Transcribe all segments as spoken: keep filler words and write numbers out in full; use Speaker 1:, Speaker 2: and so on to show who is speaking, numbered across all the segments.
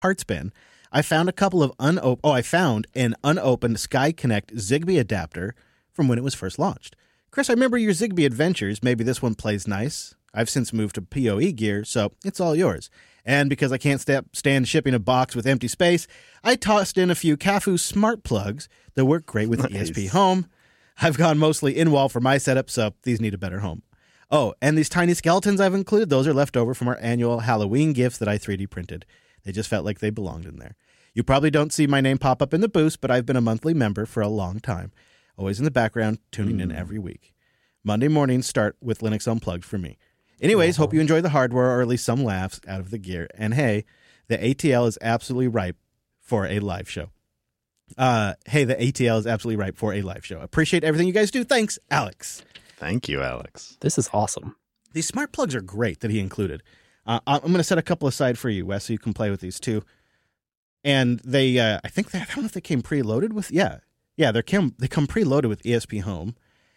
Speaker 1: parts bin, I found a couple of unop- oh, I found an unopened SkyConnect Zigbee adapter from when it was first launched. Chris, I remember your Zigbee adventures. Maybe this one plays nice. I've since moved to P O E gear, so it's all yours. And because I can't st- stand shipping a box with empty space, I tossed in a few C A F U smart plugs that work great with nice. E S P Home. I've gone mostly in-wall for my setup, so these need a better home. Oh, and these tiny skeletons I've included, those are left over from our annual Halloween gifts that I three D printed. They just felt like they belonged in there. You probably don't see my name pop up in the boost, but I've been a monthly member for a long time. Always in the background, tuning mm. in every week. Monday mornings start with Linux Unplugged for me. Anyways, uh-huh. hope you enjoy the hardware, or at least some laughs out of the gear. And hey, the A T L is absolutely ripe for a live show. Uh, hey, the A T L is absolutely ripe for a live show. Appreciate everything you guys do. Thanks, Alex.
Speaker 2: Thank you, Alex.
Speaker 3: This is awesome.
Speaker 1: These smart plugs are great that he included. Uh, I'm going to set a couple aside for you, Wes, so you can play with these too. And they, uh, I think, they, I don't know if they came preloaded with, yeah. Yeah, they come, they come preloaded with E S P Home.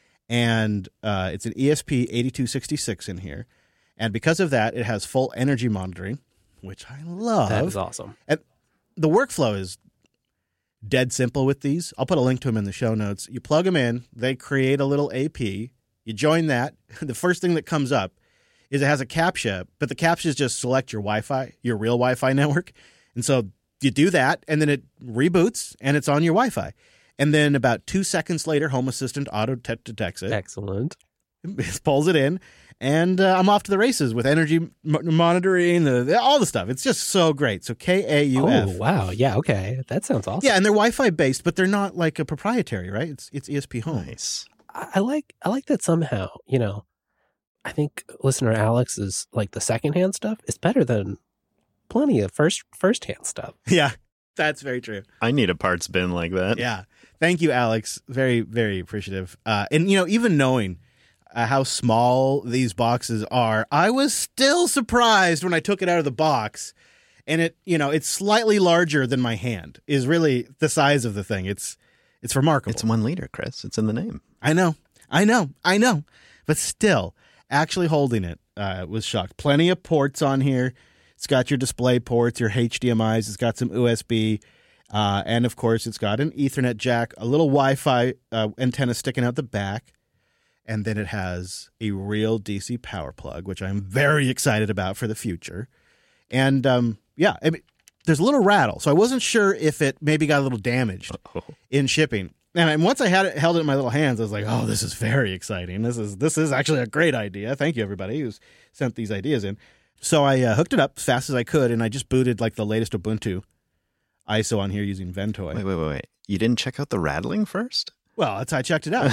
Speaker 1: And uh, it's an E S P eighty-two sixty-six in here. And because of that, it has full energy monitoring, which I love.
Speaker 3: That is awesome.
Speaker 1: And the workflow is dead simple with these. I'll put a link to them in the show notes. You plug them in. They create a little A P. You join that. The first thing that comes up is it has a CAPTCHA, but the CAPTCHA is just select your Wi-Fi, your real Wi-Fi network. And so you do that, and then it reboots, and it's on your Wi-Fi. And then about two seconds later, Home Assistant auto detects it.
Speaker 3: Excellent.
Speaker 1: It pulls it in, and uh, I'm off to the races with energy m- monitoring, the, all the stuff. It's just so great. So K A U F.
Speaker 3: Oh, wow. Yeah, okay. That sounds awesome.
Speaker 1: Yeah, and they're Wi-Fi based, but they're not like a proprietary, right? It's it's E S P Home.
Speaker 2: Nice.
Speaker 3: I, I like I like that somehow, you know, I think listener Alex is like the secondhand stuff is better than plenty of first first-hand stuff.
Speaker 1: Yeah, that's very true.
Speaker 2: I need a parts bin like that.
Speaker 1: Yeah. Thank you, Alex. Very, very appreciative. Uh, and, you know, even knowing uh, how small these boxes are, I was still surprised when I took it out of the box. And it, you know, it's slightly larger than my hand is really the size of the thing. It's it's remarkable.
Speaker 2: It's one liter, Chris. It's in the name.
Speaker 1: I know. I know. I know. But still, actually holding it uh, was shocked. Plenty of ports on here. It's got your display ports, your H D M Is. It's got some U S B. Uh, and, of course, it's got an Ethernet jack, a little Wi-Fi uh, antenna sticking out the back. And then it has a real D C power plug, which I'm very excited about for the future. And, um, yeah, I mean, there's a little rattle. So I wasn't sure if it maybe got a little damaged Uh-oh. in shipping. And once I had it, held it in my little hands, I was like, oh, this is very exciting. This is this is actually a great idea. Thank you, everybody who's sent these ideas in. So I uh, hooked it up as fast as I could, and I just booted like the latest Ubuntu I S O on here using Ventoy.
Speaker 2: Wait, wait, wait, wait. You didn't check out the rattling first?
Speaker 1: Well, that's how I checked it out.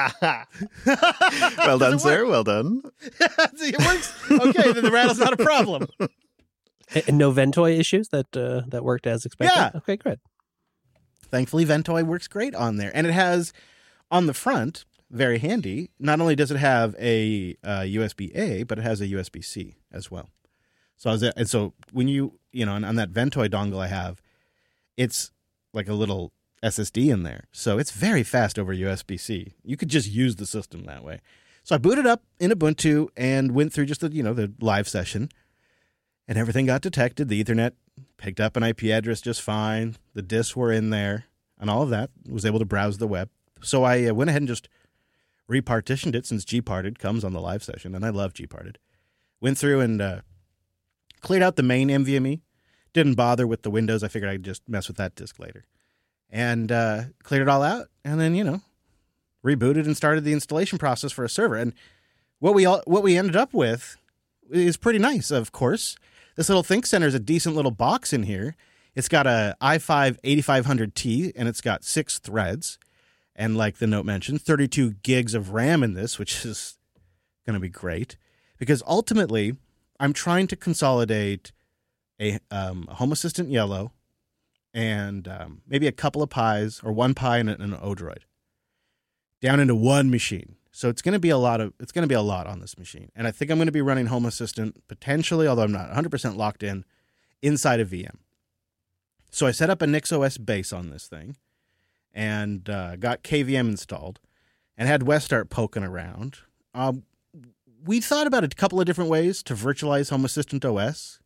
Speaker 2: Well done, sir. Well done.
Speaker 1: It works. Okay, then the rattle's not a problem.
Speaker 3: And no Ventoy issues that uh, that worked as expected?
Speaker 1: Yeah.
Speaker 3: Okay, good.
Speaker 1: Thankfully, Ventoy works great on there. And it has, on the front, very handy, not only does it have a uh, U S B A, but it has a U S B C as well. So I was, and so when you, you know, on, on that Ventoy dongle I have, it's like a little S S D in there. So it's very fast over U S B C. You could just use the system that way. So I booted up in Ubuntu and went through just the, you know, the live session, and everything got detected. The Ethernet picked up an I P address just fine. The disks were in there and all of that. Was able to browse the web. So I uh, went ahead and just repartitioned it since Gparted comes on the live session, and I love Gparted. Went through and uh, cleared out the main M V M E. Didn't bother with the Windows. I figured I'd just mess with that disk later. And uh, cleared it all out, and then, you know, rebooted and started the installation process for a server. And what we all, what we ended up with is pretty nice, of course. This little Think Center is a decent little box in here. It's got a i five eighty-five hundred T, and it's got six threads. And like the note mentioned, thirty-two gigs of RAM in this, which is going to be great. Because ultimately, I'm trying to consolidate a, um, a Home Assistant Yellow and um, maybe a couple of Pis, or one Pi and an, an Odroid, down into one machine. So it's going to be a lot of it's going to be a lot on this machine. And I think I'm going to be running Home Assistant potentially, although I'm not one hundred percent locked in, inside of V M. So I set up a NixOS base on this thing and uh, got K V M installed and had Wes start poking around. Um, we thought about a couple of different ways to virtualize Home Assistant O S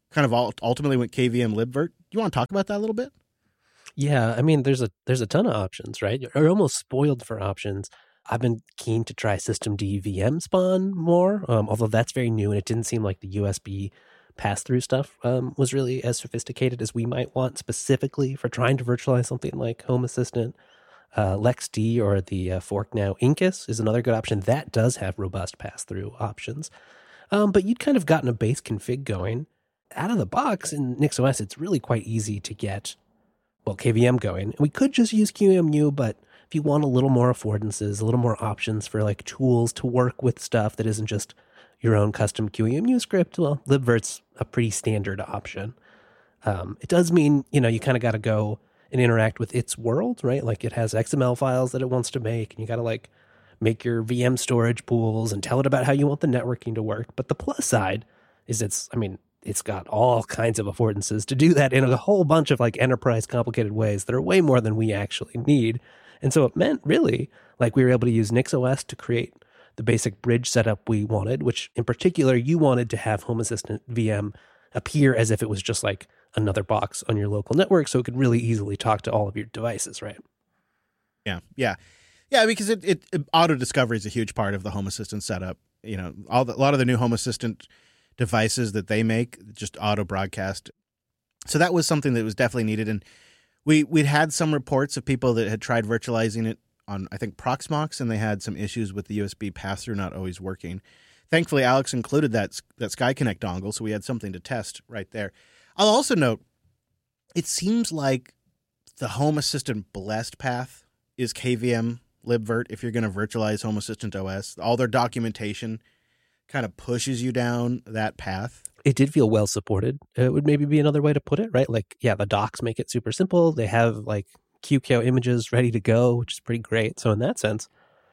Speaker 1: kind of ult- ultimately went K V M libvirt. You want to talk about that a little bit?
Speaker 3: Yeah, I mean, there's a there's a ton of options, right? You're almost spoiled for options. I've been keen to try systemd V M spawn more, um, although that's very new, and it didn't seem like the U S B pass-through stuff um, was really as sophisticated as we might want specifically for trying to virtualize something like Home Assistant. Uh, LexD or the uh, fork now Incus is another good option. That does have robust pass-through options. Um, but you'd kind of gotten a base config going. Out of the box in NixOS, it's really quite easy to get, well, K V M going. We could just use Q E M U, but if you want a little more affordances, a little more options for like tools to work with stuff that isn't just your own custom Q E M U script, well, libvirt's a pretty standard option. Um, it does mean, you know, you kind of got to go and interact with its world, right? Like it has X M L files that it wants to make, and you got to like make your V M storage pools and tell it about how you want the networking to work. But the plus side is it's, I mean, it's got all kinds of affordances to do that in a whole bunch of like enterprise complicated ways that are way more than we actually need. And so it meant really like we were able to use NixOS to create the basic bridge setup we wanted, which in particular you wanted to have Home Assistant V M appear as if it was just like another box on your local network so it could really easily talk to all of your devices, right?
Speaker 1: Yeah, yeah. Yeah, because it, it, it auto discovery is a huge part of the Home Assistant setup. You know, all the, a lot of the new Home Assistant devices that they make just auto broadcast. So that was something that was definitely needed. And we, we'd had some reports of people that had tried virtualizing it on, I think, Proxmox, and they had some issues with the U S B pass-through not always working. Thankfully, Alex included that, that SkyConnect dongle, so we had something to test right there. I'll also note, it seems like the Home Assistant blessed path is K V M libvirt if you're going to virtualize Home Assistant O S. All their documentation kind of pushes you down that path.
Speaker 3: It did feel well supported. It would maybe be another way to put it, right? Like, yeah, the docs make it super simple. They have like Q K O images ready to go, which is pretty great. So in that sense,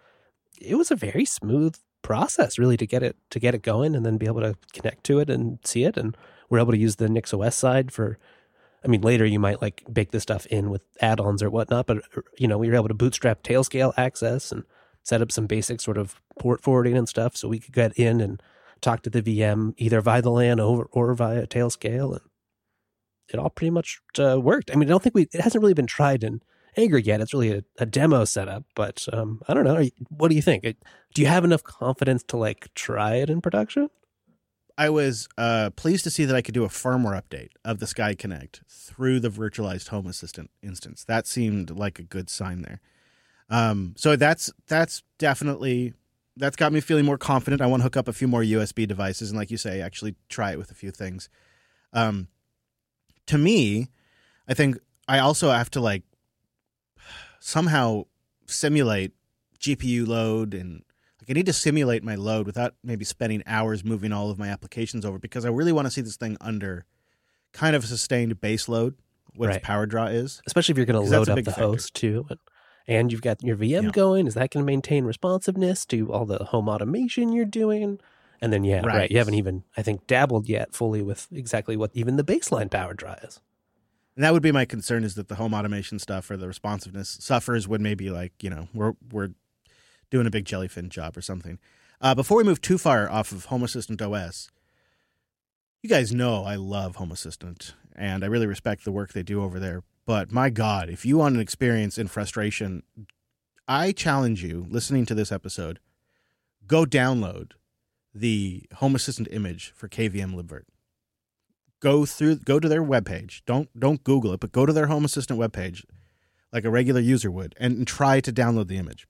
Speaker 3: it was a very smooth process really to get it to get it going and then be able to connect to it and see it. And we're able to use the NixOS side for, I mean, later you might like bake this stuff in with add-ons or whatnot, but you know, we were able to bootstrap Tailscale access and set up some basic sort of port forwarding and stuff so we could get in and talk to the V M either via the LAN or, or via Tailscale, and it all pretty much uh, worked. I mean, I don't think we, it hasn't really been tried in aggregate yet. It's really a, a demo setup, but um, I don't know. You, what do you think? Do you have enough confidence to like try it in production?
Speaker 1: I was uh, pleased to see that I could do a firmware update of the SkyConnect through the virtualized Home Assistant instance. That seemed like a good sign there. Um, so that's that's definitely, that's got me feeling more confident. I want to hook up a few more U S B devices and, like you say, actually try it with a few things. Um, to me, I think I also have to like somehow simulate G P U load, and like I need to simulate my load without maybe spending hours moving all of my applications over, because I really want to see this thing under kind of a sustained base load, what
Speaker 3: Right.
Speaker 1: its power draw is.
Speaker 3: Especially if you're going to
Speaker 1: Because
Speaker 3: load
Speaker 1: that's a
Speaker 3: up
Speaker 1: big
Speaker 3: the
Speaker 1: factor.
Speaker 3: host too. And, and you've got your V M
Speaker 1: Yeah.
Speaker 3: going. Is that going to maintain responsiveness to all the home automation you're doing? And then, yeah, right.
Speaker 1: Right.
Speaker 3: You haven't even, I think, dabbled yet fully with exactly what even the baseline power draw is.
Speaker 1: And that would be my concern, is that the home automation stuff or the responsiveness suffers when maybe like, you know, we're we're doing a big jellyfin job or something. Uh, before we move too far off of Home Assistant O S, you guys know I love Home Assistant and I really respect the work they do over there. But my God, if you want an experience in frustration, I challenge you, listening to this episode, go download the Home Assistant image for K V M libvirt. Go through, go to their webpage. Don't don't Google it, but go to their Home Assistant webpage, like a regular user would, and, and try to download the image.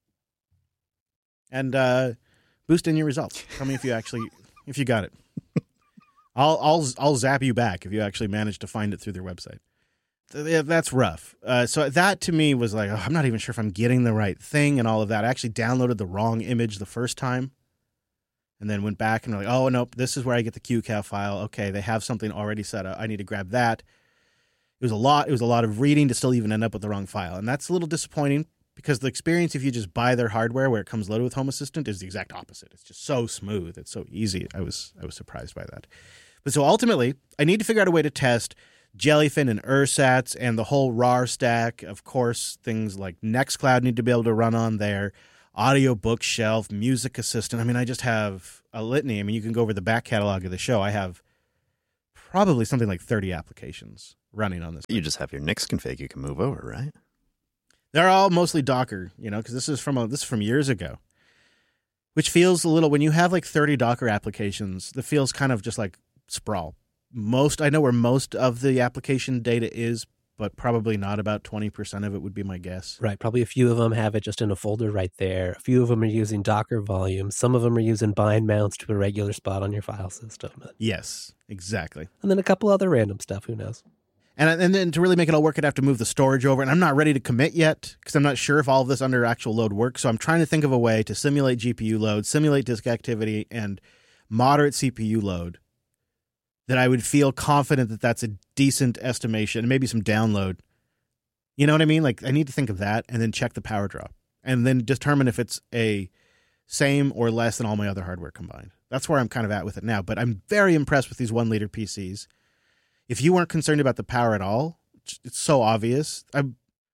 Speaker 1: And uh, boost in your results. Tell me if you actually, if you got it. I'll I'll I'll zap you back if you actually manage to find it through their website. Yeah, that's rough. Uh, so that to me was like, oh, I'm not even sure if I'm getting the right thing and all of that. I actually downloaded the wrong image the first time, and then went back and like, oh nope, this is where I get the Q C A F file. Okay, they have something already set up. I need to grab that. It was a lot. It was a lot of reading to still even end up with the wrong file, and that's a little disappointing because the experience if you just buy their hardware where it comes loaded with Home Assistant is the exact opposite. It's just so smooth. It's so easy. I was I was surprised by that. But so ultimately, I need to figure out a way to test Jellyfin and Ursats and the whole R A R stack. Of course, things like Nextcloud need to be able to run on there. Audio Bookshelf, Music Assistant. I mean, I just have a litany. I mean, you can go over the back catalog of the show. I have probably something like thirty applications running on this.
Speaker 2: You just have your Nix config you can move over, right?
Speaker 1: They're all mostly Docker, you know, because this is from a, this is from years ago, which feels a little, when you have like thirty Docker applications, that feels kind of just like sprawl. Most, I know where most of the application data is, but probably not. About twenty percent of it would be my guess.
Speaker 3: Right. Probably a few of them have it just in a folder right there. A few of them are using Docker volumes. Some of them are using bind mounts to a regular spot on your file system.
Speaker 1: Yes, exactly.
Speaker 3: And then a couple other random stuff. Who knows?
Speaker 1: And and then to really make it all work, I'd have to move the storage over. And I'm not ready to commit yet because I'm not sure if all of this under actual load works. So I'm trying to think of a way to simulate G P U load, simulate disk activity, and moderate C P U load that I would feel confident that that's a decent estimation, and maybe some download. You know what I mean? Like, I need to think of that and then check the power drop and then determine if it's a same or less than all my other hardware combined. That's where I'm kind of at with it now. But I'm very impressed with these one-liter P Cs. If you weren't concerned about the power at all, it's so obvious. I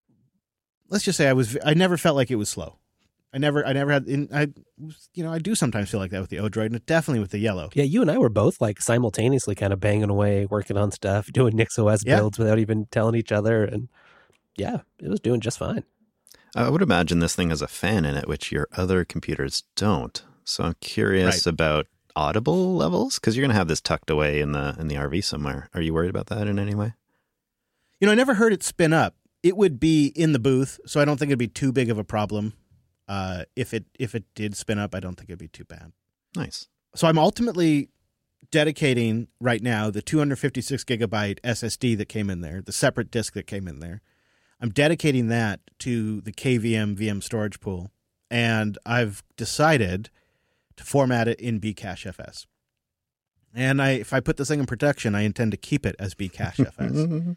Speaker 1: let's just say I was. I never felt like it was slow. I never. I never had. In, I, you know, I do sometimes feel like that with the Odroid, and definitely with the Yellow.
Speaker 3: Yeah, you and I were both like simultaneously kind of banging away, working on stuff, doing NixOS
Speaker 1: Yeah.
Speaker 3: builds without even telling each other, and yeah, it was doing just fine.
Speaker 2: I would imagine this thing has a fan in it, which your other computers don't. So I'm curious
Speaker 1: Right.
Speaker 2: about audible levels, because you're going to have this tucked away in the in the R V somewhere. Are you worried about that in any way?
Speaker 1: You know, I never heard it spin up. It would be in the booth, so I don't think it'd be too big of a problem. Uh, if it if it did spin up, I don't think it'd be too bad.
Speaker 2: Nice.
Speaker 1: So I'm ultimately dedicating right now the two hundred fifty-six gigabyte S S D that came in there, the separate disk that came in there. I'm dedicating that to the K V M V M storage pool, and I've decided to format it in Bcache.fs. And I, if I put this thing in production, I intend to keep it as Bcache.fs.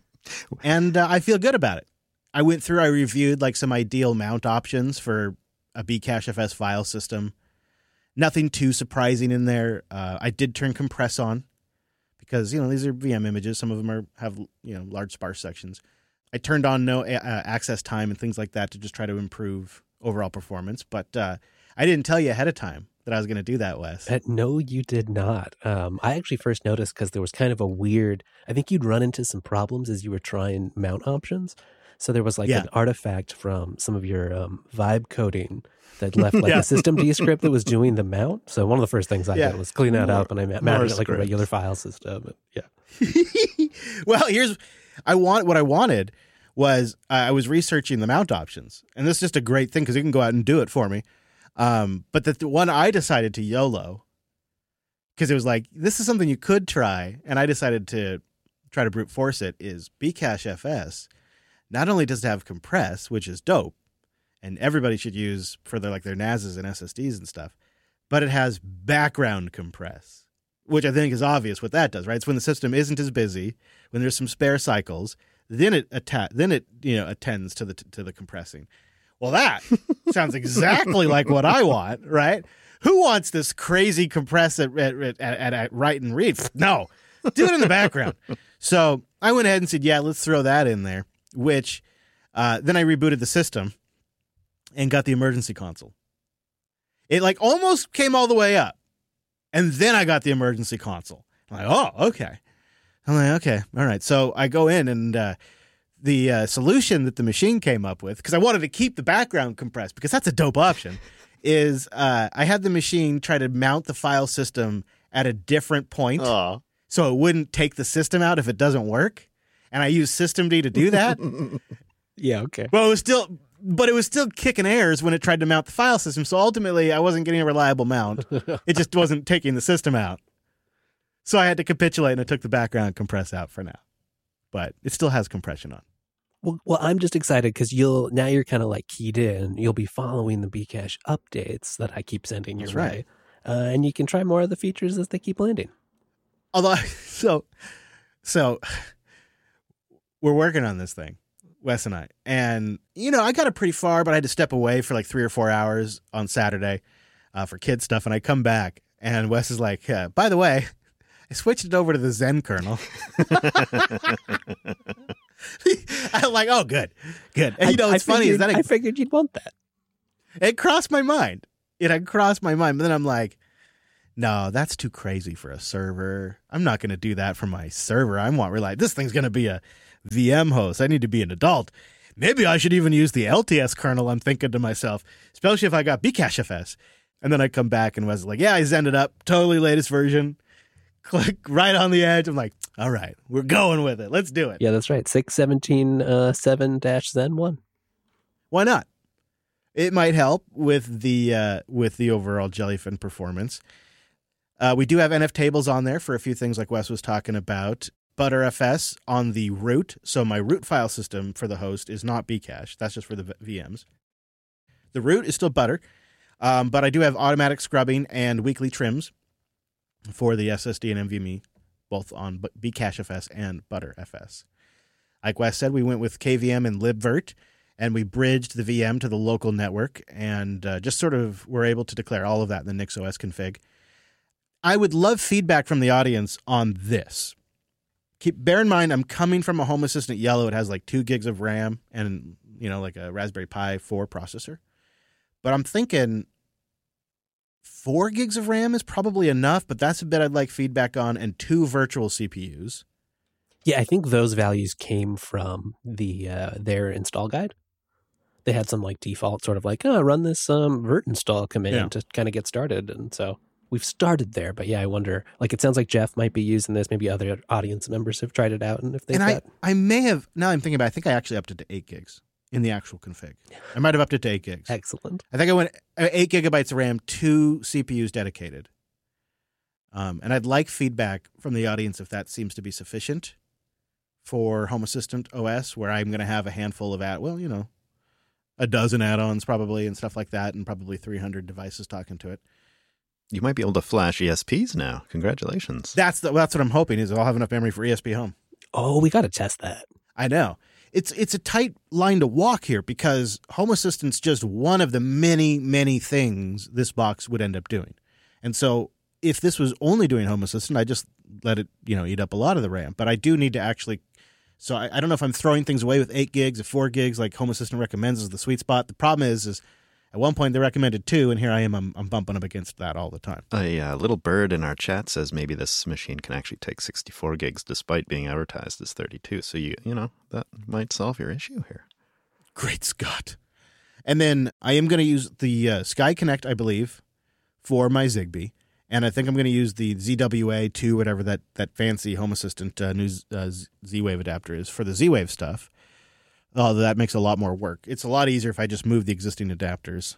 Speaker 1: And uh, I feel good about it. I went through, I reviewed like some ideal mount options for a Bcache.fs file system. Nothing too surprising in there. Uh, I did turn compress on because, you know, these are V M images. Some of them are have, you know, large sparse sections. I turned on no uh, access time and things like that to just try to improve overall performance. But uh, I didn't tell you ahead of time that I was going to do that, Wes.
Speaker 3: Uh, no, you did not. Um, I actually first noticed because there was kind of a weird, I think you'd run into some problems as you were trying mount options. So there was like
Speaker 1: Yeah.
Speaker 3: an artifact from some of your um, vibe coding that left like
Speaker 1: Yeah.
Speaker 3: a systemd script that was doing the mount. So one of the first things I
Speaker 1: Yeah.
Speaker 3: did was clean that
Speaker 2: More-
Speaker 3: up, and I ma-
Speaker 2: more
Speaker 3: mounted it like a
Speaker 2: scripts.
Speaker 3: regular file system. And, yeah.
Speaker 1: Well, here's I want what I wanted was uh, I was researching the mount options, and this is just a great thing because you can go out and do it for me. Um, but the, the one I decided to YOLO because it was like this is something you could try, and I decided to try to brute force it. Is Bcache.fs not only does it have compress, which is dope, and everybody should use for their like their N A Ss and S S Ds and stuff, but it has background compress, which I think is obvious what that does, right? It's when the system isn't as busy, when there's some spare cycles, then it atta- then it you know attends to the to the compressing. Well, that sounds exactly like what I want, right? Who wants this crazy compress at at, at, at, at write and read? No, do it in the background. So I went ahead and said, yeah, let's throw that in there. Which uh, then I rebooted the system and got the emergency console. It like almost came all the way up. And then I got the emergency console. I'm like, oh, okay. I'm like, okay, all right. So I go in and uh, the uh, solution that the machine came up with, because I wanted to keep the background compressed, because that's a dope option, is uh, I had the machine try to mount the file system at a different point
Speaker 2: Aw.
Speaker 1: so it wouldn't take the system out if it doesn't work. And I used systemd to do that.
Speaker 3: Yeah, okay.
Speaker 1: Well, it was still, but it was still kicking errors when it tried to mount the file system. So ultimately, I wasn't getting a reliable mount. It just wasn't taking the system out. So I had to capitulate, and I took the background compress out for now. But it still has compression on.
Speaker 3: Well, well, I'm just excited because you'll now you're kind of like keyed in. You'll be following the Bcache updates that I keep sending your
Speaker 1: That's
Speaker 3: way,
Speaker 1: right.
Speaker 3: uh, and you can try more of the features as they keep landing.
Speaker 1: Although, so, so we're working on this thing, Wes and I, and you know, I got it pretty far, but I had to step away for like three or four hours on Saturday uh, for kid stuff, and I come back, and Wes is like, uh, "By the way, I switched it over to the Zen kernel." I'm like, "Oh, good, good." And you know,
Speaker 3: I,
Speaker 1: what's
Speaker 3: I
Speaker 1: funny is
Speaker 3: figured-
Speaker 1: that
Speaker 3: I
Speaker 1: it,
Speaker 3: figured you'd want that.
Speaker 1: it crossed my mind. It had crossed my mind, but then I'm like, No, that's too crazy for a server. I'm not going to do that for my server. I want reliable. This thing's going to be a V M host. I need to be an adult. Maybe I should even use the L T S kernel, I'm thinking to myself, especially if I got Bcachefs. And then I come back and was like, yeah, I zen it up. Totally latest version. Click right on the edge. I'm like, all right, we're going with it. Let's do it.
Speaker 3: Yeah, that's right. six seventeen seven dash Zen one.
Speaker 1: Why not? It might help with the uh, with the overall Jellyfin performance. Uh, we do have N F tables on there for a few things like Wes was talking about. Btrfs on the root. So my root file system for the host is not Bcache. That's just for the V Ms. The root is still Butter, um, but I do have automatic scrubbing and weekly trims for the S S D and NVMe, both on Bcachefs and Btrfs. Like Wes said, we went with K V M and libvirt, and we bridged the V M to the local network, and uh, just sort of were able to declare all of that in the NixOS config. I would love feedback from the audience on this. Keep bear in mind, I'm coming from a Home Assistant Yellow. It has like two gigs of RAM and, you know, like a Raspberry Pi four processor. But I'm thinking four gigs of RAM is probably enough, but that's a bit I'd like feedback on, and two virtual C P Us.
Speaker 3: Yeah, I think those values came from the uh, their install guide. They had some like default sort of like, oh, run this um, virt install command
Speaker 1: Yeah.
Speaker 3: to kind of get started. And so we've started there. But yeah, I wonder, like, it sounds like Jeff might be using this. Maybe other audience members have tried it out. And if they've
Speaker 1: And I,
Speaker 3: got...
Speaker 1: I may have, now I'm thinking about it, I think I actually upped it to eight gigs in the actual config. I might have upped it to eight gigs.
Speaker 3: Excellent.
Speaker 1: I think I went uh, eight gigabytes of RAM, two C P Us dedicated. Um, and I'd like feedback from the audience if that seems to be sufficient for Home Assistant O S, where I'm going to have a handful of, add, well, you know, a dozen add-ons probably and stuff like that, and probably three hundred devices talking to it.
Speaker 2: You might be able to flash E S Ps now. Congratulations.
Speaker 1: That's the, that's what I'm hoping, is I'll have enough memory for E S P Home.
Speaker 3: Oh, we got to test that.
Speaker 1: I know. It's it's a tight line to walk here because Home Assistant's just one of the many, many things this box would end up doing. And so if this was only doing Home Assistant, I just let it, you know, eat up a lot of the RAM. But I do need to actually, so I, I don't know if I'm throwing things away with eight gigs or four gigs like Home Assistant recommends is the sweet spot. The problem is, is at one point they recommended two, and here I am, I'm, I'm bumping up against that all the time.
Speaker 2: A uh, little bird in our chat says maybe this machine can actually take sixty-four gigs despite being advertised as thirty-two. So, you you know, that might solve your issue here.
Speaker 1: Great Scott. And then I am going to use the uh, Sky Connect, I believe, for my Zigbee. And I think I'm going to use the Z W A two, whatever that, that fancy Home Assistant uh, new uh, Z-Wave adapter is for the Z-Wave stuff. Although that makes a lot more work. It's a lot easier if I just move the existing adapters.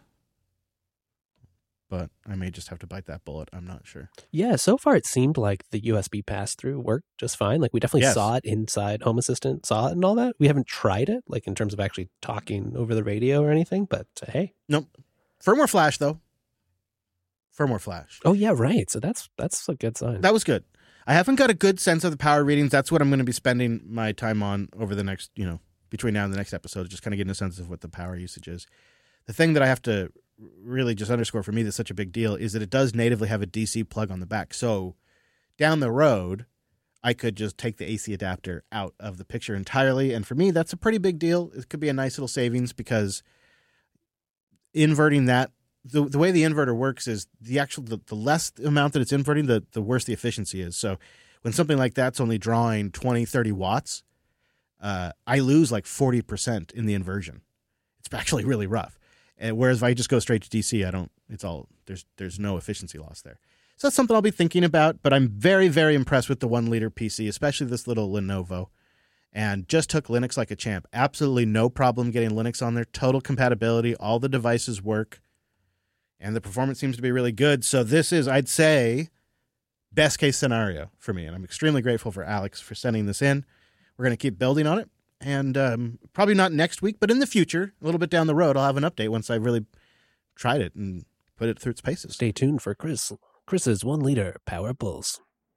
Speaker 1: But I may just have to bite that bullet. I'm not sure.
Speaker 3: Yeah, so far it seemed like the U S B pass-through worked just fine. Like, we definitely
Speaker 1: Yes.
Speaker 3: saw it inside Home Assistant, saw it and all that. We haven't tried it, like, in terms of actually talking over the radio or anything, but uh, hey.
Speaker 1: Nope. Firmware flash, though. Firmware flash.
Speaker 3: Oh, yeah, right. So that's that's a good sign.
Speaker 1: That was good. I haven't got a good sense of the power readings. That's what I'm going to be spending my time on over the next, you know, between now and the next episode, just kind of getting a sense of what the power usage is. The thing that I have to really just underscore for me that's such a big deal is that it does natively have a D C plug on the back. So down the road, I could just take the A C adapter out of the picture entirely. And for me, that's a pretty big deal. It could be a nice little savings because inverting that, the the way the inverter works is the actual, the, the less amount that it's inverting, the, the worse the efficiency is. So when something like that's only drawing twenty, thirty watts, uh, I lose like forty percent in the inversion. It's actually really rough. And whereas if I just go straight to D C, I don't, it's all, there's there's no efficiency loss there. So that's something I'll be thinking about, but I'm very, very impressed with the one liter P C, especially this little Lenovo. And just took Linux like a champ. Absolutely no problem getting Linux on there. Total compatibility. All the devices work. And the performance seems to be really good. So this is, I'd say, best case scenario for me. And I'm extremely grateful for Alex for sending this in. We're going to keep building on it. And um, probably not next week, but in the future, a little bit down the road, I'll have an update once I've really tried it and put it through its paces.
Speaker 3: Stay tuned for Chris. Chris's one liter Power Pulse.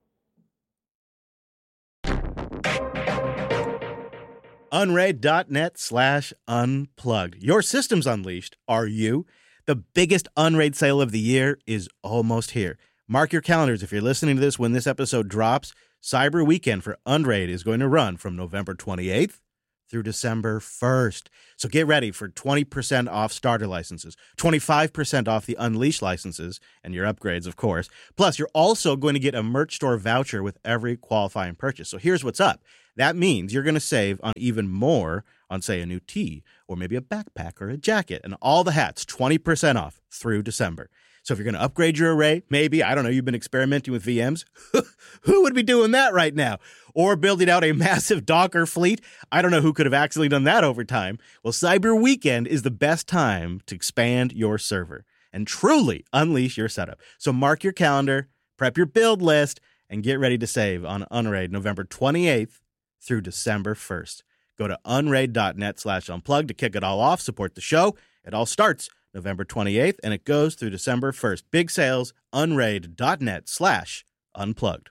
Speaker 1: Unraid.net slash unplugged. Your system's unleashed. Are you? The biggest Unraid sale of the year is almost here. Mark your calendars if you're listening to this when this episode drops. Cyber Weekend for Unraid is going to run from November twenty-eighth through December first. So get ready for twenty percent off starter licenses, twenty-five percent off the Unleash licenses, and your upgrades, of course. Plus, you're also going to get a merch store voucher with every qualifying purchase. So here's what's up. That means you're going to save on even more on, say, a new tee or maybe a backpack or a jacket, and all the hats, twenty percent off through December. So if you're going to upgrade your array, maybe, I don't know, you've been experimenting with V Ms. Who would be doing that right now? Or building out a massive Docker fleet? I don't know who could have actually done that over time. Well, Cyber Weekend is the best time to expand your server and truly unleash your setup. So mark your calendar, prep your build list, and get ready to save on Unraid November twenty-eighth through December first. Go to unraid.net slash unplugged to kick it all off. Support the show. It all starts November twenty-eighth, and it goes through December first. Big sales, unraid.net slash unplugged.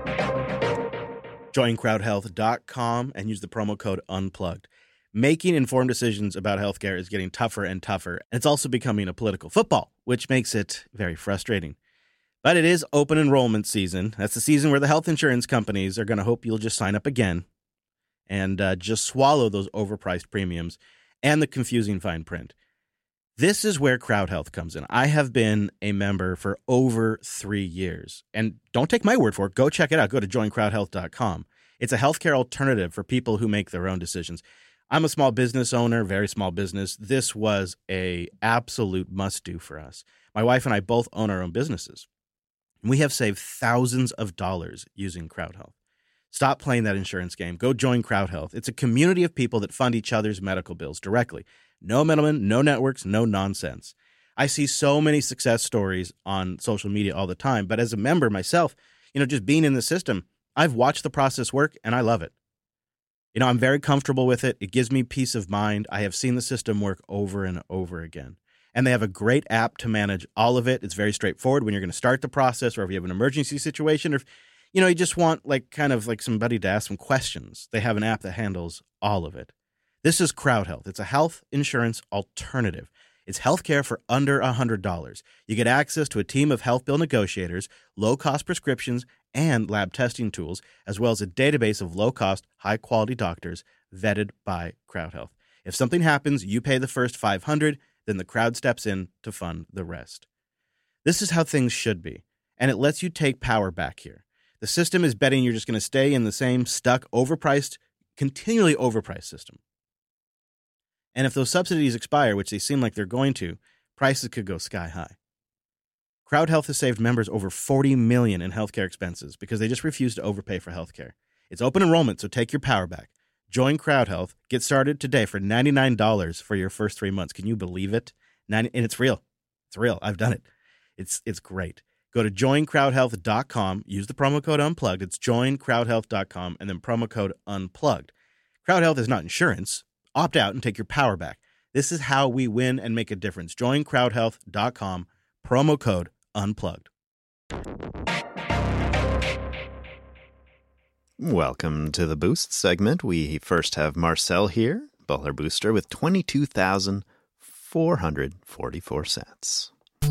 Speaker 1: Join crowd health dot com and use the promo code unplugged. Making informed decisions about healthcare is getting tougher and tougher. And it's also becoming a political football, which makes it very frustrating. But it is open enrollment season. That's the season where the health insurance companies are going to hope you'll just sign up again and uh, just swallow those overpriced premiums and the confusing fine print. This is where Crowd Health comes in. I have been a member for over three years. And don't take my word for it. Go check it out. Go to join crowd health dot com. It's a healthcare alternative for people who make their own decisions. I'm a small business owner, very small business. This was a absolute must-do for us. My wife and I both own our own businesses. We have saved thousands of dollars using Crowd Health. Stop playing that insurance game. Go join Crowd Health. It's a community of people that fund each other's medical bills directly. No middlemen, no networks, no nonsense. I see so many success stories on social media all the time, but as a member myself, you know, just being in the system, I've watched the process work and I love it. You know, I'm very comfortable with it. It gives me peace of mind. I have seen the system work over and over again. And they have a great app to manage all of it. It's very straightforward when you're going to start the process, or if you have an emergency situation, or if, you know, you just want like kind of like somebody to ask some questions. They have an app that handles all of it. This is Crowd Health. It's a health insurance alternative. It's healthcare for under one hundred dollars. You get access to a team of health bill negotiators, low-cost prescriptions, and lab testing tools, as well as a database of low-cost, high-quality doctors vetted by Crowd Health. If something happens, you pay the first five hundred dollars, then the crowd steps in to fund the rest. This is how things should be, and it lets you take power back here. The system is betting you're just going to stay in the same stuck, overpriced, continually overpriced system. And if those subsidies expire, which they seem like they're going to, prices could go sky high. Crowd Health has saved members over forty million dollars in healthcare expenses because they just refuse to overpay for healthcare. It's open enrollment, so take your power back. Join Crowd Health. Get started today for ninety-nine dollars for your first three months. Can you believe it? ninety And it's real. It's real. I've done it. It's it's great. Go to join crowd health dot com. Use the promo code UNPLUGGED. It's join crowd health dot com and then promo code UNPLUGGED. Crowd Health is not insurance. Opt out and take your power back. This is how we win and make a difference. join crowd health dot com. Promo code UNPLUGGED.
Speaker 2: Welcome to the Boost segment. We first have Marcel here, Baller Booster, with twenty-two thousand four hundred forty-four sats.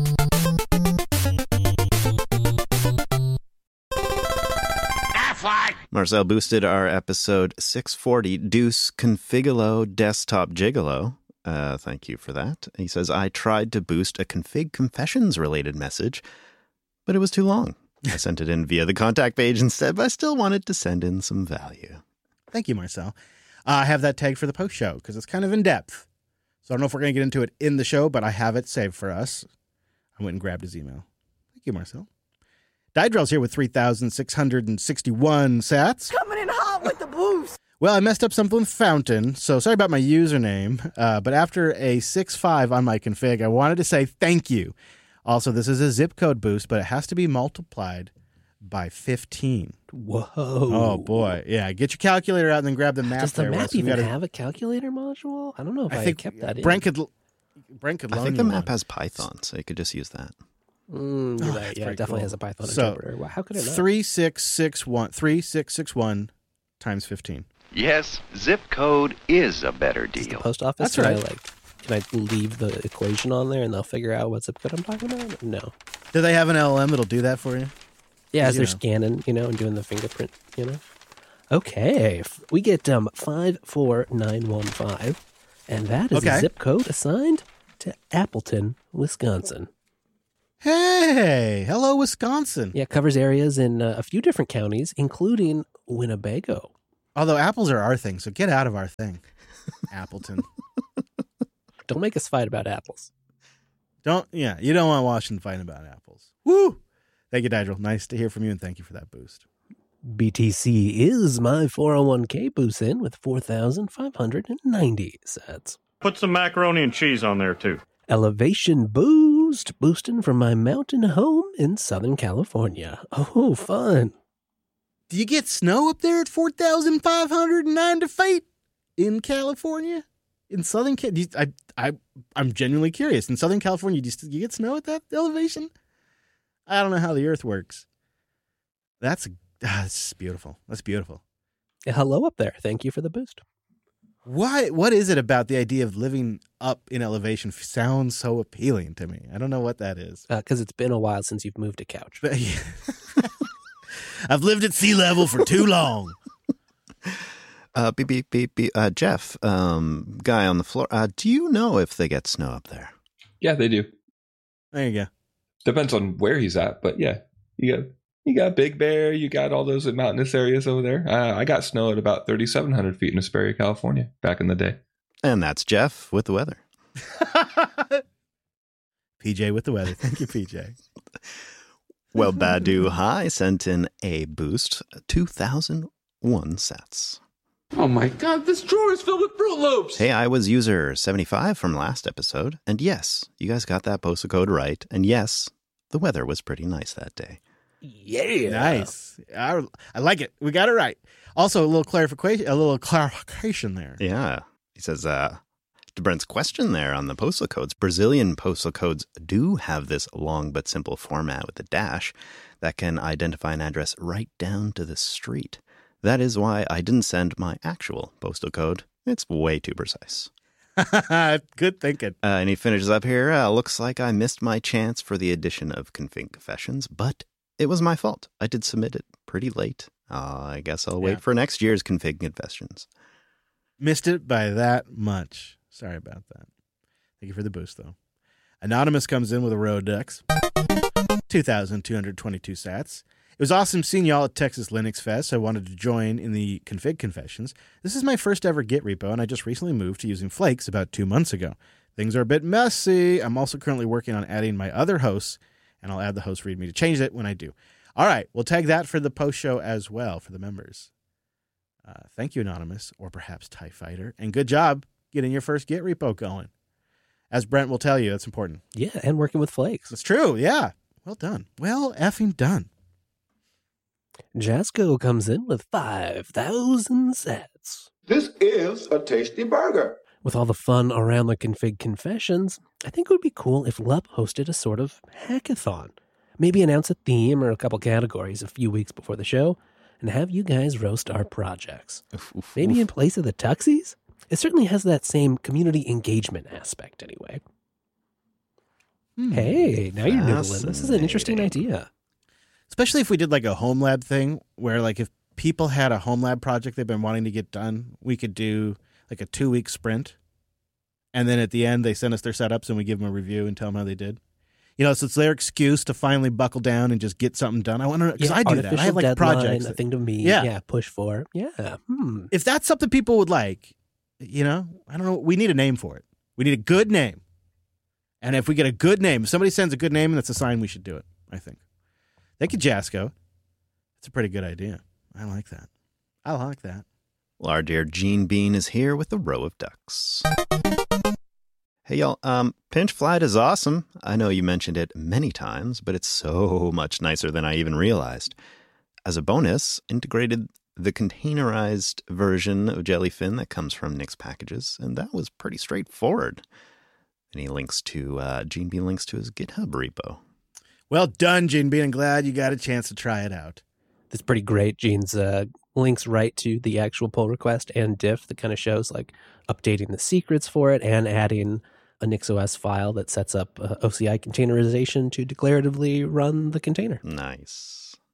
Speaker 2: Marcel boosted our episode six forty, Deuce Configalo Desktop Gigolo. Uh, thank you for that. He says, I tried to boost a config confessions related message, but it was too long. I sent it in via the contact page instead, but I still wanted to send in some value.
Speaker 1: Thank you, Marcel. Uh, I have that tagged for the post show because it's kind of in depth. So I don't know if we're going to get into it in the show, but I have it saved for us. I went and grabbed his email. Thank you, Marcel. Dydrell's here with three thousand six hundred sixty-one sats.
Speaker 4: Coming in hot with the boost.
Speaker 1: Well, I messed up something with Fountain, so sorry about my username. Uh, but after a six five on my config, I wanted to say thank you. Also, this is a zip code boost, but it has to be multiplied by fifteen.
Speaker 3: Whoa.
Speaker 1: Oh, boy. Yeah, get your calculator out and then grab the map.
Speaker 3: Does the
Speaker 1: there,
Speaker 3: map
Speaker 1: Wes. We
Speaker 3: even
Speaker 1: gotta-
Speaker 3: have a calculator module? I don't know if I,
Speaker 1: I think
Speaker 3: kept that
Speaker 1: Brent
Speaker 3: in.
Speaker 1: could, Brent could loan
Speaker 2: I think
Speaker 1: you
Speaker 2: the map
Speaker 1: one.
Speaker 2: has Python, so you could just use that.
Speaker 3: Mm, you're
Speaker 1: Oh,
Speaker 3: right.
Speaker 1: that's
Speaker 3: Yeah,
Speaker 1: pretty
Speaker 3: it definitely
Speaker 1: cool.
Speaker 3: has a Python
Speaker 1: So,
Speaker 3: interpreter. Wow, how could it not?
Speaker 1: three six six one three six six one times fifteen.
Speaker 5: Yes, zip code is a better
Speaker 3: Does the
Speaker 5: deal.
Speaker 3: post office,
Speaker 1: That's
Speaker 3: can I,
Speaker 1: right.
Speaker 3: like, can I leave the equation on there and they'll figure out what zip code I'm talking about? No.
Speaker 1: Do they have an L L M that'll do that for you?
Speaker 3: Yeah, as
Speaker 1: You
Speaker 3: they're
Speaker 1: know.
Speaker 3: scanning, you know, and doing the fingerprint, you know. Okay, f- we get um five four nine one five, and that is
Speaker 1: Okay.
Speaker 3: a zip code assigned to Appleton, Wisconsin.
Speaker 1: Hey, hello, Wisconsin.
Speaker 3: Yeah, it covers areas in uh, a few different counties, including Winnebago.
Speaker 1: Although apples are our thing, so get out of our thing, Appleton.
Speaker 3: Don't make us fight about apples.
Speaker 1: Don't, yeah, you don't want Washington fighting about apples. Woo! Thank you, Nigel. Nice to hear from you, and thank you for that boost.
Speaker 3: B T C is my four oh one k boost in with four thousand five hundred ninety sats.
Speaker 6: Put some macaroni and cheese on there, too.
Speaker 3: Elevation boost, boosting from my mountain home in Southern California. Oh, fun.
Speaker 1: Do you get snow up there at four thousand five hundred ninety feet in California? In Southern Cal- do you, I, I, I'm genuinely curious. In Southern California, do you, do you get snow at that elevation? I don't know how the earth works. That's, ah, that's beautiful. That's beautiful.
Speaker 3: Hello up there. Thank you for the boost.
Speaker 1: Why? What is it about the idea of living up in elevation sounds so appealing to me? I don't know what that is.
Speaker 3: Because uh, it's been a while since you've moved a couch.
Speaker 1: But, yeah. I've lived at sea level for too long.
Speaker 2: Uh, beep, beep, beep, beep. Uh, Jeff, um, guy on the floor, uh, do you know if they get snow up there?
Speaker 7: Yeah, they do.
Speaker 1: There you go.
Speaker 7: Depends on where he's at, but yeah, you got you got Big Bear, you got all those mountainous areas over there. Uh, I got snow at about thirty-seven hundred feet in Hesperia, California, back in the day.
Speaker 2: And that's Jeff with the weather.
Speaker 1: P J with the weather. Thank you, P J.
Speaker 2: Well, Badu High sent in a boost, two thousand one sats.
Speaker 8: Oh my god, this drawer is filled with Fruit Loops!
Speaker 2: Hey, I was user seventy-five from last episode, and yes, you guys got that postal code right, and yes, the weather was pretty nice that day.
Speaker 3: Yeah.
Speaker 1: Nice. I, I like it. We got it right. Also, a little clarification, a little clarification there.
Speaker 2: Yeah. He says, uh, to Brent's question there on the postal codes, Brazilian postal codes do have this long but simple format with a dash that can identify an address right down to the street. That is why I didn't send my actual postal code. It's way too precise.
Speaker 1: Good thinking.
Speaker 2: Uh, and he finishes up here. Uh, looks like I missed my chance for the addition of Config Confessions, but it was my fault. I did submit it pretty late. Uh, I guess I'll
Speaker 1: Yeah.
Speaker 2: wait for next year's Config Confessions.
Speaker 1: Missed it by that much. Sorry about that. Thank you for the boost, though. Anonymous comes in with a Rodux. two thousand two hundred twenty-two sats. It was awesome seeing y'all at Texas Linux Fest. I wanted to join in the Config Confessions. This is my first ever Git repo, and I just recently moved to using Flakes about two months ago. Things are a bit messy. I'm also currently working on adding my other hosts, and I'll add the host README to change it when I do. All right, we'll tag that for the post show as well for the members. Uh, thank you, Anonymous, or perhaps TIE Fighter, and good job getting your first Git repo going. As Brent will tell you, that's important.
Speaker 3: Yeah, and working with Flakes.
Speaker 1: That's true, yeah. Well done. Well effing done.
Speaker 3: Jasco comes in with five thousand sats.
Speaker 8: This is a tasty burger.
Speaker 3: With all the fun around the Config Confessions, I think it would be cool if L U P hosted a sort of hackathon. Maybe announce a theme or a couple categories a few weeks before the show, and have you guys roast our projects.
Speaker 2: Oof, oof,
Speaker 3: Maybe
Speaker 2: oof.
Speaker 3: in place of the Tuxies? It certainly has that same community engagement aspect anyway.
Speaker 1: Hmm.
Speaker 3: Hey, now you're noodling. This is an interesting
Speaker 2: Fascinating.
Speaker 3: idea.
Speaker 1: Especially if we did like a home lab thing where like if people had a home lab project they've been wanting to get done, we could do like a two week sprint. And then at the end, they send us their setups and we give them a review and tell them how they did. You know, so it's their excuse to finally buckle down and just get something done. I want to, because
Speaker 3: Yeah,
Speaker 1: I do that. I
Speaker 3: artificial
Speaker 1: have like
Speaker 3: deadline,
Speaker 1: projects.
Speaker 3: a
Speaker 1: that-
Speaker 3: thing to meet.
Speaker 1: Yeah.
Speaker 3: Yeah, push for. Yeah. Hmm.
Speaker 1: if that's something people would like, you know, I don't know. We need a name for it. We need a good name. And if we get a good name, if somebody sends a good name, that's a sign we should do it, I think. Thank you, Jasco. That's a pretty good idea. I like that. I like that.
Speaker 2: Well, our dear Gene Bean is here with a row of ducks. Hey, y'all. Um, Pinch Flight is awesome. I know you mentioned it many times, but it's so much nicer than I even realized. As a bonus, integrated the containerized version of Jellyfin that comes from Nix packages, and that was pretty straightforward. And he links to, uh, Gene Bean links to his GitHub repo.
Speaker 1: Well done, Gene Bean. I'm glad you got a chance to try it out.
Speaker 3: That's pretty great. Gene's uh, links right to the actual pull request and diff that kind of shows like updating the secrets for it and adding a NixOS file that sets up uh, O C I containerization to declaratively run the container.
Speaker 2: Nice.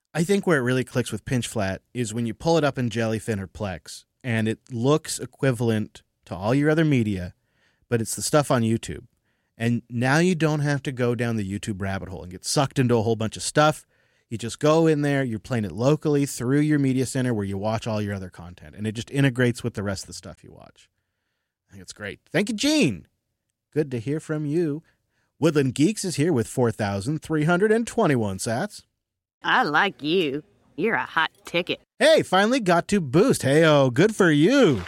Speaker 1: I think where it really clicks with Pinch Flat is when you pull it up in Jellyfin or Plex, and it looks equivalent to all your other media, but it's the stuff on YouTube. And now you don't have to go down the YouTube rabbit hole and get sucked into a whole bunch of stuff. You just go in there, you're playing it locally through your media center where you watch all your other content, and it just integrates with the rest of the stuff you watch. I think it's great. Thank you, Gene. Good to hear from you. Woodland Geeks is here with four thousand three hundred twenty-one sats.
Speaker 4: I like you. You're a hot ticket.
Speaker 1: Hey, finally got to boost. Hey-oh, good for you.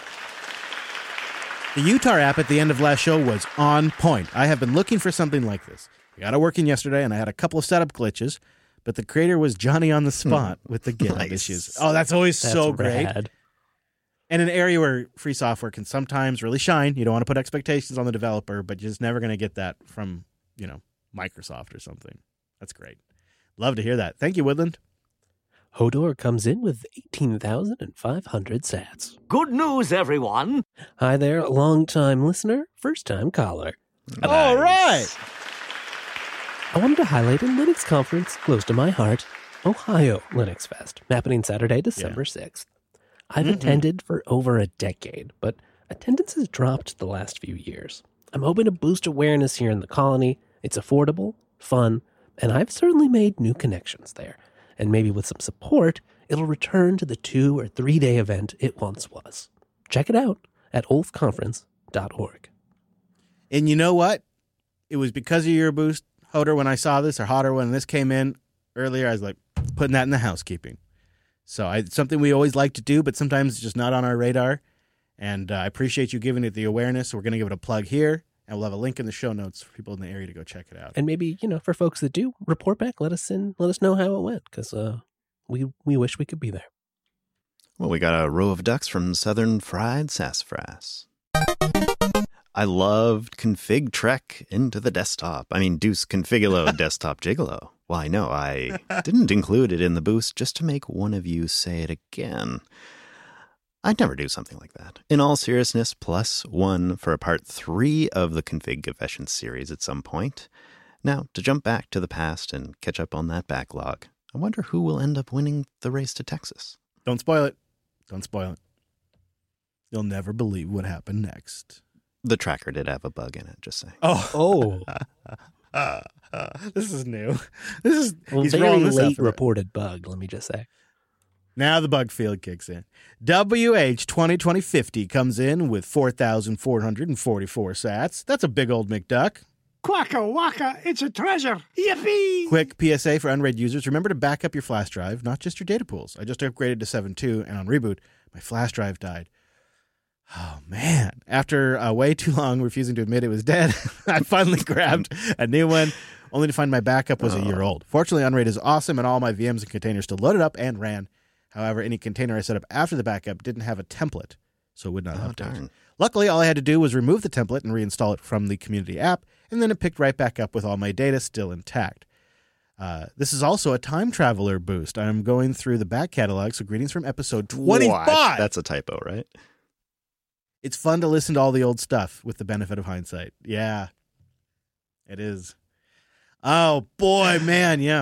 Speaker 1: The Utah app at the end of last show was on point. I have been looking for something like this. I got it working yesterday, and I had a couple of setup glitches, but the creator was Johnny on the spot with the GitHub
Speaker 2: Nice.
Speaker 1: issues. Oh, that's always
Speaker 3: That's
Speaker 1: so great.
Speaker 3: rad.
Speaker 1: And an area where free software can sometimes really shine. You don't want to put expectations on the developer, but you're just never going to get that from, you know, Microsoft or something. That's great. Love to hear that. Thank you, Woodland.
Speaker 3: Hodor comes in with eighteen thousand five hundred sats.
Speaker 9: Good news, everyone.
Speaker 3: Hi there, long-time listener, first-time caller.
Speaker 1: All right.
Speaker 3: I wanted to highlight a Linux conference close to my heart, Ohio Linux Fest, happening Saturday, December sixth. I've
Speaker 1: Mhm.
Speaker 3: attended for over a decade, but attendance has dropped the last few years. I'm hoping to boost awareness here in the colony. It's affordable, fun, and I've certainly made new connections there. And maybe with some support, it'll return to the two or three day event it once was. Check it out at ulf conference dot org.
Speaker 1: And you know what? It was because of your boost, Hodor, when I saw this, or Hodor, when this came in earlier, I was like, putting that in the housekeeping. So I, it's something we always like to do, but sometimes it's just not on our radar. And uh, I appreciate you giving it the awareness. We're going to give it a plug here, and we'll have a link in the show notes for people in the area to go check it out.
Speaker 3: And maybe, you know, for folks that do, report back, let us in, let us know how it went, because uh, we, we wish we could be there.
Speaker 2: Well, we got a row of ducks from Southern Fried Sassafras. I loved Config Trek into the desktop. I mean, Deuce Configulo Desktop Gigolo. Well, I know I didn't include it in the boost just to make one of you say it again. I'd never do something like that. In all seriousness, plus one for a part three of the Config Confessions series at some point. Now, to jump back to the past and catch up on that backlog, I wonder who will end up winning the race to Texas.
Speaker 1: Don't spoil it. Don't spoil it. You'll never believe what happened next.
Speaker 2: The tracker did have a bug in it, just saying.
Speaker 1: Oh.
Speaker 3: Oh,
Speaker 1: This is new. This is
Speaker 3: well,
Speaker 1: he's
Speaker 3: very
Speaker 1: rolling this out
Speaker 3: late
Speaker 1: for-
Speaker 3: reported bug, let me just say.
Speaker 1: Now the bug field kicks in. W H twenty twenty fifty comes in with four thousand four hundred forty-four sats. That's a big old McDuck.
Speaker 10: Quacka wacka, it's a treasure. Yippee!
Speaker 1: Quick P S A for Unraid users. Remember to back up your flash drive, not just your data pools. I just upgraded to seven point two, and on reboot, my flash drive died. Oh, man. After uh, way too long refusing to admit it was dead, I finally grabbed a new one, only to find my backup was a year old. Fortunately, Unraid is awesome, and all my V Ms and containers still loaded up and ran. However, any container I set up after the backup didn't have a template, so it would not
Speaker 2: Oh,
Speaker 1: update.
Speaker 2: darn.
Speaker 1: Luckily, all I had to do was remove the template and reinstall it from the community app, and then it picked right back up with all my data still intact. Uh, this is also a time traveler boost. I'm going through the back catalog, so greetings from episode twenty-five.
Speaker 2: What? That's a typo, right?
Speaker 1: It's fun to listen to all the old stuff with the benefit of hindsight. Yeah, it is. Oh, boy, man, yeah.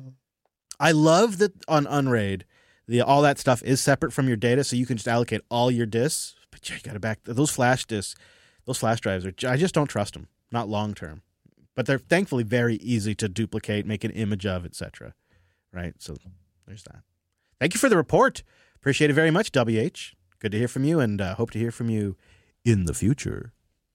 Speaker 1: I love that on Unraid, the all that stuff is separate from your data, so you can just allocate all your disks. But you got to back those flash disks, those flash drives are. I just don't trust them, not long term. But they're thankfully very easy to duplicate, make an image of, et cetera. Right? So there's that. Thank you for the report. Appreciate it very much, W H. Good to hear from you, and uh, hope to hear from you in the future.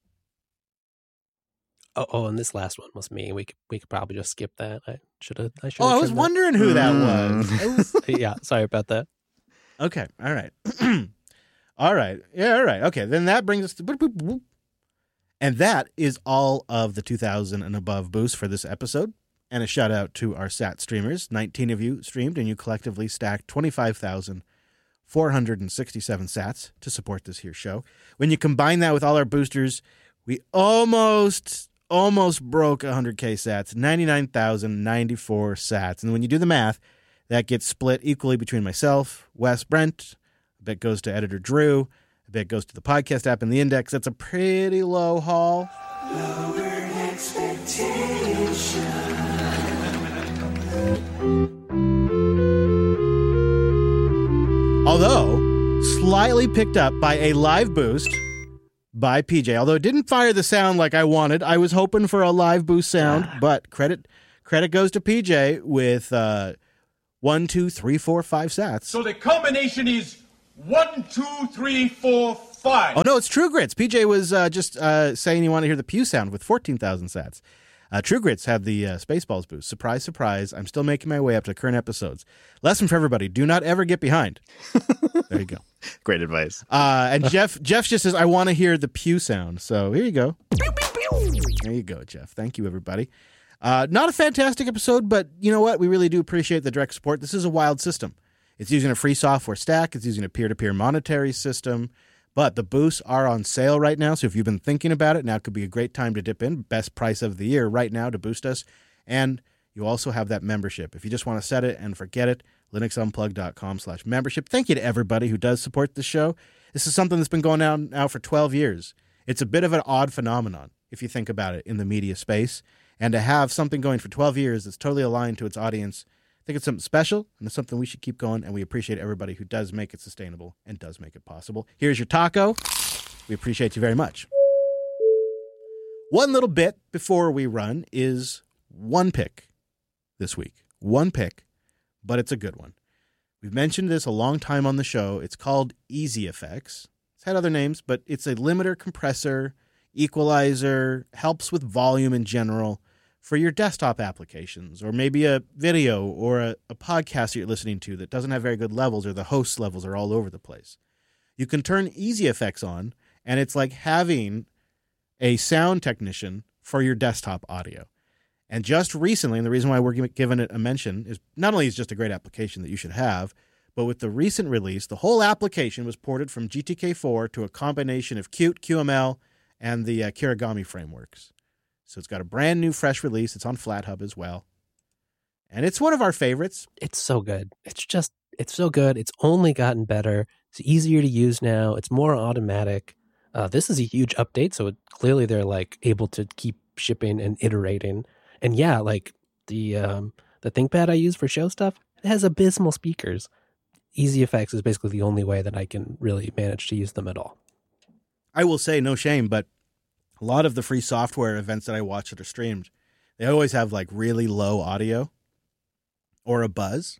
Speaker 3: Oh, oh, and this last one was me. We could we could probably just skip that. I should have. I should.
Speaker 1: Oh, I was wondering who that
Speaker 2: Mm.
Speaker 1: was. I was-
Speaker 3: Yeah, sorry about that.
Speaker 1: Okay. All right. All right. Yeah. All right. Okay. Then that brings us to. Boop, boop, boop. And that is all of the two thousand and above boosts for this episode. And a shout out to our S A T streamers. nineteen of you streamed, and you collectively stacked twenty-five thousand four hundred sixty-seven sats to support this here show. When you combine that with all our boosters, we almost, almost broke one hundred K sats, ninety-nine thousand ninety-four sats. And when you do the math, that gets split equally between myself, Wes, Brent. A bit goes to editor Drew. A bit goes to the podcast app and the index. That's a pretty low haul. Although slightly picked up by a live boost by P J. Although it didn't fire the sound like I wanted. I was hoping for a live boost sound, but credit credit goes to P J with uh, one, two, three, four, five sats.
Speaker 11: So the combination is one, two, three, four, five.
Speaker 1: Oh, no, it's True Grits. P J was uh, just uh, saying he wanted to hear the Pew sound with fourteen thousand sats. Uh, True Grits had the uh, Spaceballs boost. Surprise, surprise. I'm still making my way up to current episodes. Lesson for everybody. Do not ever get behind. There you go.
Speaker 2: Great advice.
Speaker 1: Uh, and Jeff Jeff just says, I want to hear the Pew sound. So here you go. There you go, Jeff. Thank you, everybody. Uh, not a fantastic episode, but you know what? We really do appreciate the direct support. This is a wild system. It's using a free software stack. It's using a peer-to-peer monetary system. But the boosts are on sale right now, so if you've been thinking about it, now could be a great time to dip in. Best price of the year right now to boost us. And you also have that membership. If you just want to set it and forget it, linuxunplug.com slash membership. Thank you to everybody who does support the show. This is something that's been going on now for twelve years. It's a bit of an odd phenomenon, if you think about it, in the media space. And to have something going for twelve years that's totally aligned to its audience, I think it's something special, and it's something we should keep going, and we appreciate everybody who does make it sustainable and does make it possible. Here's your taco. We appreciate you very much. One little bit before we run is one pick this week. One pick, but it's a good one. We've mentioned this a long time on the show. It's called Easy Effects. It's had other names, but it's a limiter, compressor, equalizer, helps with volume in general for your desktop applications, or maybe a video or a, a podcast you're listening to that doesn't have very good levels, or the host levels are all over the place. You can turn Easy Effects on, and it's like having a sound technician for your desktop audio. And just recently, and the reason why we're giving it a mention is not only is it just a great application that you should have, but with the recent release, the whole application was ported from G T K four to a combination of Qt, Q M L, and the uh, Kirigami frameworks. So it's got a brand new, fresh release. It's on FlatHub as well. And it's one of our favorites.
Speaker 3: It's so good. It's just, it's so good. It's only gotten better. It's easier to use now. It's more automatic. Uh, this is a huge update. So it, clearly they're like able to keep shipping and iterating. And yeah, like the um, the ThinkPad I use for show stuff, it has abysmal speakers. Easy Effects is basically the only way that I can really manage to use them at all.
Speaker 1: I will say, no shame, but a lot of the free software events that I watch that are streamed, they always have like really low audio or a buzz.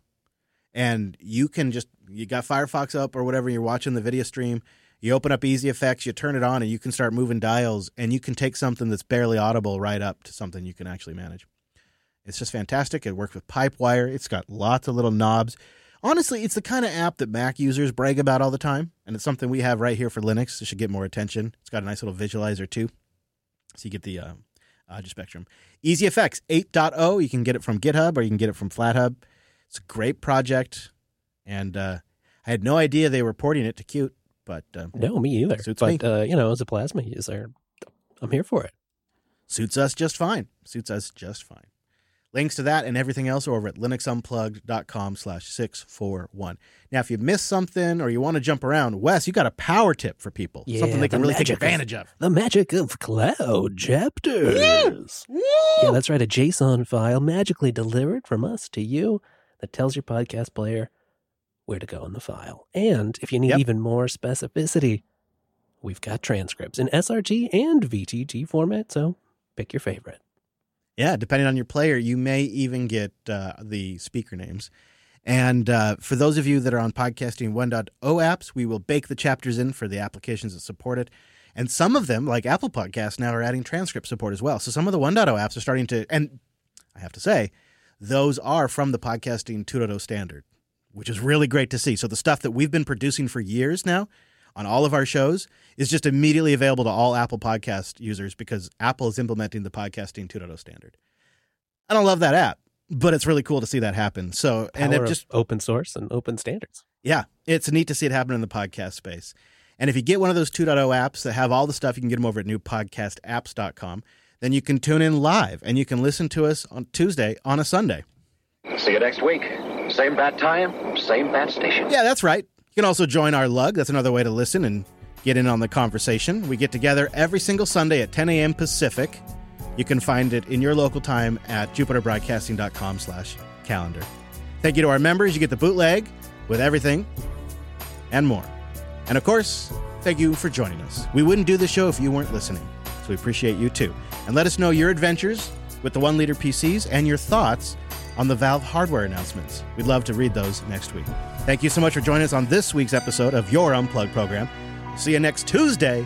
Speaker 1: And you can just, you got Firefox up or whatever, you're watching the video stream, you open up Easy Effects, you turn it on, and you can start moving dials, and you can take something that's barely audible right up to something you can actually manage. It's just fantastic. It works with Pipewire. It's got lots of little knobs. Honestly, it's the kind of app that Mac users brag about all the time, and it's something we have right here for Linux. It should get more attention. It's got a nice little visualizer, too. So you get the uh, audio spectrum. Easy Effects eight point oh. You can get it from GitHub or you can get it from FlatHub. It's a great project. And uh, I had no idea they were porting it to Qt. But uh,
Speaker 3: no, me either.
Speaker 1: Suits
Speaker 3: but,
Speaker 1: me.
Speaker 3: Uh, you know, as a Plasma user, I'm here for it.
Speaker 1: Suits us just fine. Suits us just fine. Links to that and everything else are over at linuxunplugged.com slash 641. Now, if you missed something or you want to jump around, Wes, you got a power tip for people.
Speaker 3: Yeah,
Speaker 1: something they can
Speaker 3: the
Speaker 1: really take advantage
Speaker 3: of,
Speaker 1: of.
Speaker 3: The magic of cloud chapters.
Speaker 1: Woo! Woo!
Speaker 3: Yeah, that's right. A JSON file magically delivered from us to you that tells your podcast player where to go in the file. And if you need
Speaker 1: Yep.
Speaker 3: even more specificity, we've got transcripts in S R T and V T T format, so pick your favorite.
Speaker 1: Yeah, depending on your player, you may even get uh, the speaker names. And uh, for those of you that are on Podcasting one point oh apps, we will bake the chapters in for the applications that support it. And some of them, like Apple Podcasts, now are adding transcript support as well. So some of the one point oh apps are starting to, and I have to say, those are from the Podcasting two point oh standard, which is really great to see. So the stuff that we've been producing for years now on all of our shows is just immediately available to all Apple Podcast users because Apple is implementing the Podcasting two point oh standard. I don't love that app, but it's really cool to see that happen. So,
Speaker 3: Power
Speaker 1: and it
Speaker 3: of
Speaker 1: just
Speaker 3: open source and open standards.
Speaker 1: Yeah, it's neat to see it happen in the podcast space. And if you get one of those two point oh apps that have all the stuff, you can get them over at new podcast apps dot com. Then you can tune in live and you can listen to us on Tuesday on a Sunday.
Speaker 5: See you next week. Same bat time, same bat station.
Speaker 1: Yeah, that's right. You can also join our lug. That's another way to listen and get in on the conversation. We get together every single Sunday at ten a.m. Pacific. You can find it in your local time at jupiterbroadcasting.com slash calendar. Thank you to our members. You get the bootleg with everything. and more. And of course, thank you for joining us. We wouldn't do the show if you weren't listening, so we appreciate you too. And let us know your adventures with the one liter P Cs and your thoughts on the Valve hardware announcements. We'd love to read those next week. Thank you so much for joining us on this week's episode of Your Unplugged program. See you next Tuesday